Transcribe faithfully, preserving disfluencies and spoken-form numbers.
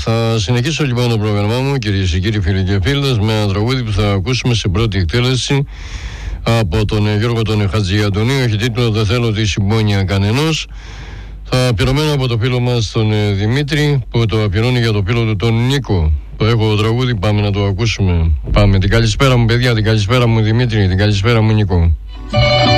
θα συνεχίσω λοιπόν το πρόγραμμά μου, κυρίες και κύριοι φίλοι και φίλες, με ένα τραγούδι που θα ακούσουμε σε πρώτη εκτέλεση από τον Γιώργο τον Χατζιαντονίου. Έχει τίτλο «Δεν θέλω τη συμπόνια κανενός». Θα αφιερωμένο από το φίλο μας τον Δημήτρη, που το αφιερώνει για το φίλο του τον Νίκο. Το έχω το τραγούδι, πάμε να το ακούσουμε. Πάμε. Την καλησπέρα μου παιδιά, την καλησπέρα μου Δημήτρη, την καλησπέρα μου Νίκο.